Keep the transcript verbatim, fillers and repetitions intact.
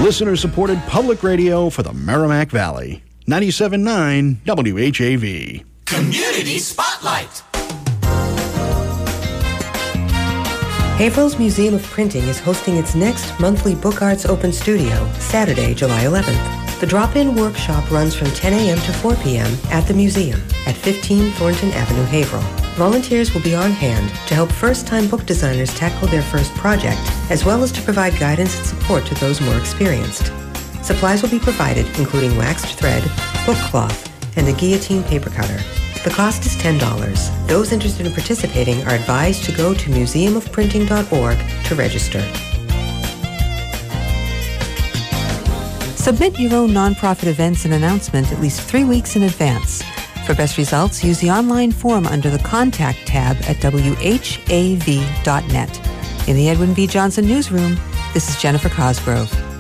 Listener-supported public radio for the Merrimack Valley. ninety-seven point nine W H A V. Community Spotlight. Haverhill's Museum of Printing is hosting its next monthly Book Arts Open Studio, Saturday, July eleventh. The drop-in workshop runs from ten a.m. to four p.m. at the museum at fifteen Thornton Avenue, Haverhill. Volunteers will be on hand to help first-time book designers tackle their first project, as well as to provide guidance and support to those more experienced. Supplies will be provided, including waxed thread, book cloth, and a guillotine paper cutter. The cost is ten dollars. Those interested in participating are advised to go to museum of printing dot org to register. Submit your own nonprofit events and announcement at least three weeks in advance. For best results, use the online form under the Contact tab at W H A V dot net. In the Edwin V. Johnson Newsroom, this is Jennifer Cosgrove.